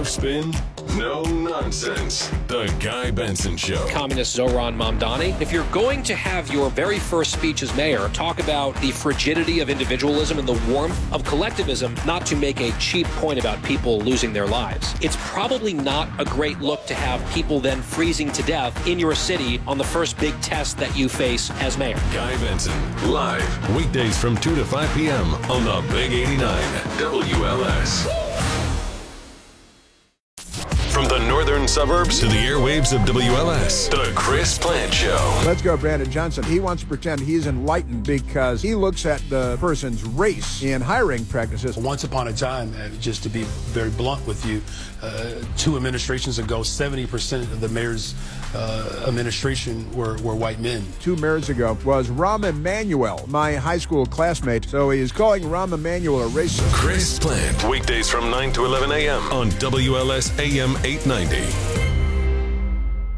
No spin, no nonsense. The Guy Benson Show. Communist Zohran Mamdani. If you're going to have your very first speech as mayor talk about the frigidity of individualism and the warmth of collectivism, not to make a cheap point about people losing their lives, it's probably not a great look to have people then freezing to death in your city on the first big test that you face as mayor. Guy Benson, live, weekdays from 2 to 5 p.m. on the Big 89 WLS. From the northern suburbs to the airwaves of WLS, the Chris Plant Show. Let's go, Brandon Johnson. He wants to pretend he's enlightened because he looks at the person's race in hiring practices. Once upon a time, just to be very blunt with you, 2 administrations ago, 70% of the mayor's administration were white men. 2 mayors ago was Rahm Emanuel, my high school classmate. So he is calling Rahm Emanuel a racist. Chris Plant, weekdays from 9 to 11 a.m. on WLS AM 890.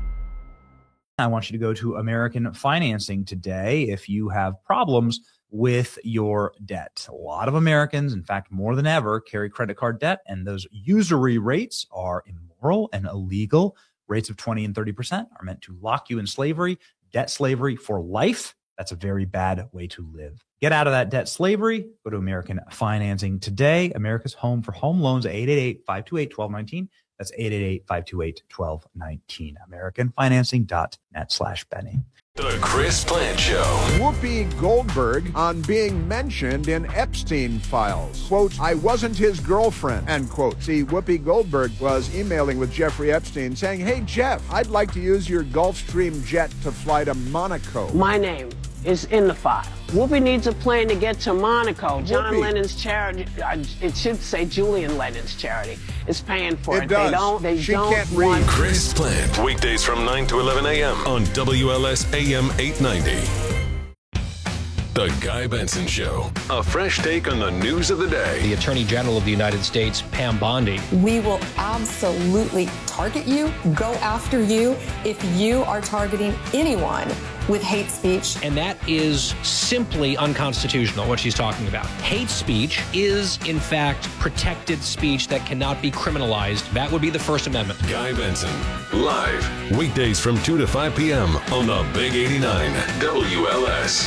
I want you to go to American Financing today if you have problems with your debt. A lot of Americans, in fact, more than ever, carry credit card debt, and those usury rates are immoral and illegal. Rates of 20 and 30% are meant to lock you in slavery, debt slavery for life. That's a very bad way to live. Get out of that debt slavery. Go to American Financing today. America's home for home loans, 888-528-1219. That's 888-528-1219. AmericanFinancing.net/Benny. The Chris Plant Show. Whoopi Goldberg on being mentioned in Epstein files. Quote, I wasn't his girlfriend, end quote. See, Whoopi Goldberg was emailing with Jeffrey Epstein saying, hey, Jeff, I'd like to use your Gulfstream jet to fly to Monaco. My name is in the file. Whoopi needs a plane to get to Monaco. John Lennon's charity, it should say Julian Lennon's charity, is paying for it. It does. They She don't can't want read. Chris Plant, weekdays from 9 to 11 a.m. on WLS AM 890. The Guy Benson Show. A fresh take on the news of the day. The Attorney General of the United States, Pam Bondi. We will absolutely target you, go after you, if you are targeting anyone with hate speech. And that is simply unconstitutional, what she's talking about. Hate speech is, in fact, protected speech that cannot be criminalized. That would be the First Amendment. Guy Benson, live, weekdays from 2 to 5 p.m. on the Big 89 WLS.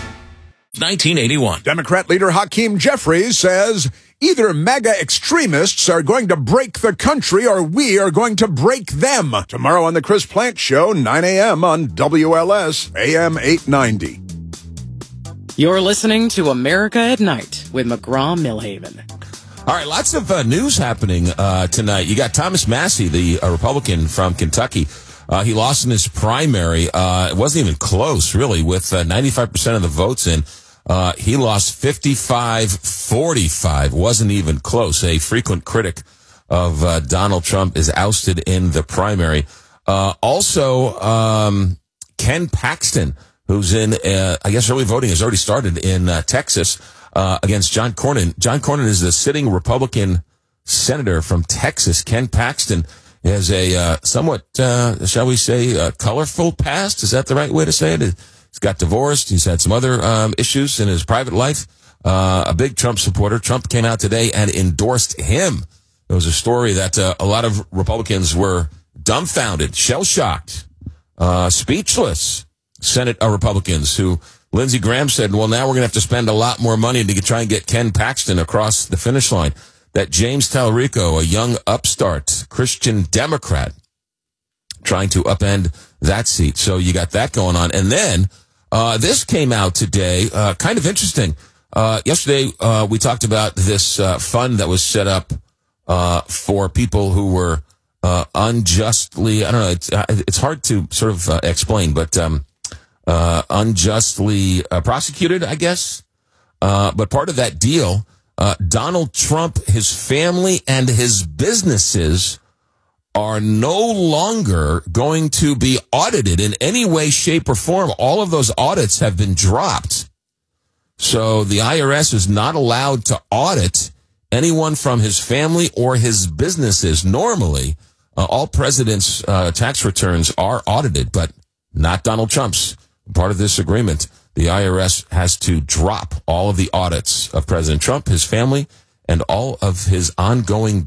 1981. Democrat leader Hakeem Jeffries says either MAGA extremists are going to break the country or we are going to break them. Tomorrow on the Chris Plant Show, 9 a.m. on WLS AM 890. You're listening to America at Night with McGraw-Milhaven. All right, lots of news happening tonight. You got Thomas Massey, the Republican from Kentucky. He lost in his primary. It wasn't even close, really, with 95% of the votes in. He lost 55-45. Wasn't even close. A frequent critic of Donald Trump is ousted in the primary. Also, Ken Paxton, who's in, I guess early voting has already started in Texas against John Cornyn. John Cornyn is the sitting Republican senator from Texas. Ken Paxton has a somewhat, shall we say, colorful past. Is that the right way to say it? He's got divorced. He's had some other issues in his private life. A big Trump supporter. Trump came out today and endorsed him. It was a story that a lot of Republicans were dumbfounded, shell-shocked, speechless. Senate Republicans who Lindsey Graham said, well, now we're going to have to spend a lot more money to try and get Ken Paxton across the finish line. That James Talarico, a young upstart Christian Democrat, trying to upend that seat. So you got that going on. And then this came out today, kind of interesting. Yesterday, we talked about this fund that was set up for people who were unjustly, I don't know, it's hard to sort of explain, but unjustly prosecuted, I guess. But part of that deal, Donald Trump, his family, and his businesses are no longer going to be audited in any way, shape, or form. All of those audits have been dropped. So the IRS is not allowed to audit anyone from his family or his businesses. Normally, all presidents' tax returns are audited, but not Donald Trump's. Part of this agreement, the IRS has to drop all of the audits of President Trump, his family, and all of his ongoing